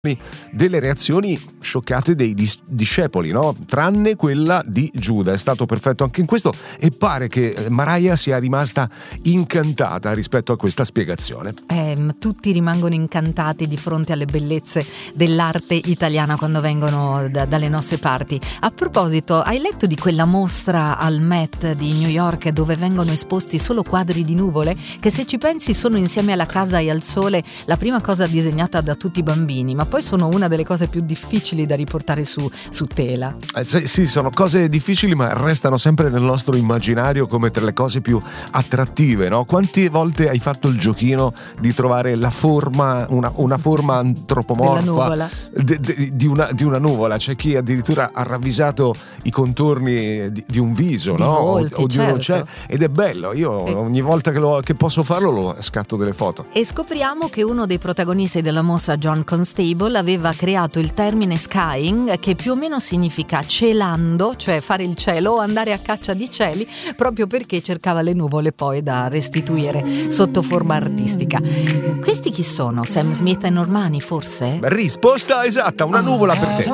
delle reazioni scioccate dei discepoli, no? Tranne quella di Giuda. È stato perfetto anche in questo e pare che Mariah sia rimasta incantata rispetto a questa spiegazione. Tutti rimangono incantati di fronte alle bellezze dell'arte italiana quando vengono dalle nostre parti. A proposito, hai letto di quella mostra al Met di New York dove vengono esposti solo quadri di nuvole che, se ci pensi, sono, insieme alla casa e al sole, la prima cosa disegnata da tutti i bambini, ma poi sono una delle cose più difficili da riportare su tela. Sì, sono cose difficili, ma restano sempre nel nostro immaginario come tra le cose più attrattive, no? Quante volte hai fatto il giochino di trovare la forma, una forma antropomorfa di una nuvola? C'è chi addirittura ha ravvisato i contorni di un viso, di no? volti, o di certo. un oceano, ed è bello. Io ogni volta che posso farlo lo scatto delle foto. E scopriamo che uno dei protagonisti della mostra, John Constable, aveva creato il termine skying, che più o meno significa celando, cioè fare il cielo o andare a caccia di cieli, proprio perché cercava le nuvole poi da restituire sotto forma artistica. Questi chi sono? Sam Smith e Normani, forse? Risposta esatta, una nuvola per te.